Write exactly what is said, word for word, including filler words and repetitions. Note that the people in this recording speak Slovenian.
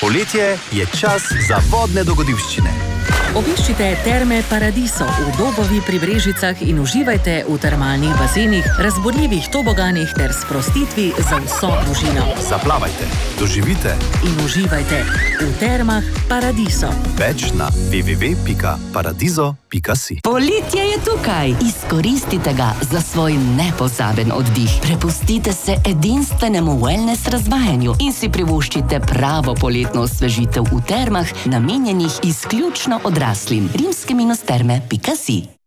Poletje je čas za vodne dogodivščine. Obiščite Terme Paradiso v Dobovi pri Brežicah in uživajte v termalnih bazenih, razburljivih toboganih ter sprostitvi za vso družino. Zaplavajte, doživite in uživajte v Termah Paradiso. Več na w w w pika paradiso pika si. Poletje je tukaj! Izkoristite ga za svoj nepozaben oddih. Prepustite se edinstvenemu wellness razvajanju in si privoščite pravo poletno osvežitev v termah, namenjenih izključno odraslim. rimske terme pika si